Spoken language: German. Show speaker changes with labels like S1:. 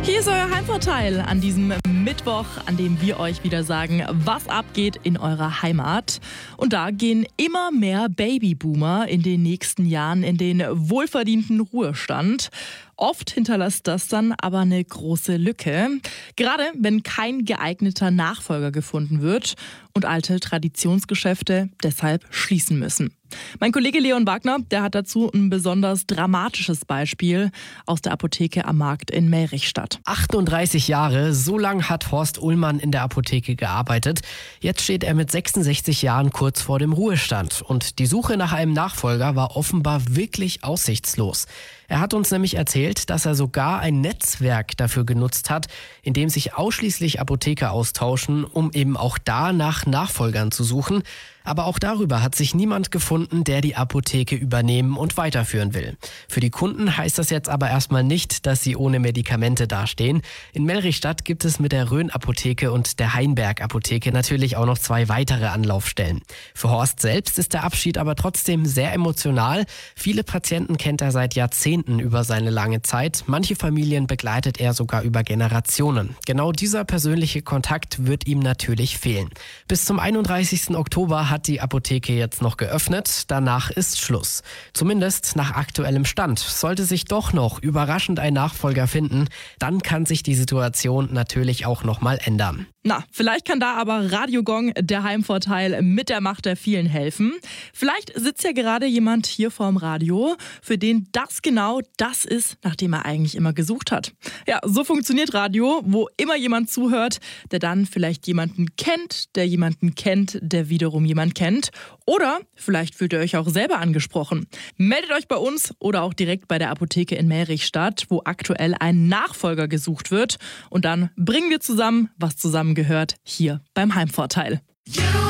S1: Hier ist euer Heimvorteil an diesem Mittwoch, an dem wir euch wieder sagen, was abgeht in eurer Heimat. Und da gehen immer mehr Babyboomer in den nächsten Jahren in den wohlverdienten Ruhestand. Oft hinterlässt das dann aber eine große Lücke, gerade wenn kein geeigneter Nachfolger gefunden wird und alte Traditionsgeschäfte deshalb schließen müssen. Mein Kollege Leon Wagner, der hat dazu ein besonders dramatisches Beispiel aus der Apotheke am Markt in Melrichstadt.
S2: 38 Jahre, so lang hat Horst Ullmann in der Apotheke gearbeitet. Jetzt steht er mit 66 Jahren kurz vor dem Ruhestand. Und die Suche nach einem Nachfolger war offenbar wirklich aussichtslos. Er hat uns nämlich erzählt, dass er sogar ein Netzwerk dafür genutzt hat, in dem sich ausschließlich Apotheker austauschen, um eben auch da nach Nachfolgern zu suchen. Aber auch darüber hat sich niemand gefunden, der die Apotheke übernehmen und weiterführen will. Für die Kunden heißt das jetzt aber erstmal nicht, dass sie ohne Medikamente dastehen. In Melrichstadt gibt es mit der Rhön-Apotheke und der Heinberg-Apotheke natürlich auch noch 2 weitere Anlaufstellen. Für Horst selbst ist der Abschied aber trotzdem sehr emotional. Viele Patienten kennt er seit Jahrzehnten über seine lange Zeit. Manche Familien begleitet er sogar über Generationen. Genau dieser persönliche Kontakt wird ihm natürlich fehlen. Bis zum 31. Oktober hat die Apotheke jetzt noch geöffnet. Danach ist Schluss. Zumindest nach aktuellem Stand. Sollte sich doch noch überraschend ein Nachfolger finden, dann kann sich die Situation natürlich auch noch mal ändern.
S1: Na, vielleicht kann da aber Radio Gong, der Heimvorteil, mit der Macht der vielen helfen. Vielleicht sitzt ja gerade jemand hier vorm Radio, für den das genau das ist, nach dem er eigentlich immer gesucht hat. Ja, so funktioniert Radio, wo immer jemand zuhört, der dann vielleicht jemanden kennt, der jemanden kennt, der wiederum jemand kennt. Oder vielleicht fühlt ihr euch auch selber angesprochen. Meldet euch bei uns oder auch direkt bei der Apotheke in Melrichstadt, wo aktuell ein Nachfolger gesucht wird. Und dann bringen wir zusammen, was zusammengehört, hier beim Heimvorteil.